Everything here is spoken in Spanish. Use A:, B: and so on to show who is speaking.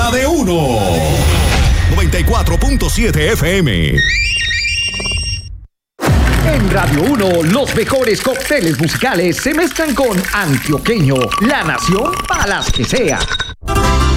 A: La de uno. 94.7 FM.
B: En Radio 1, los mejores cócteles musicales se mezclan con Antioqueño, la nación para las que sea.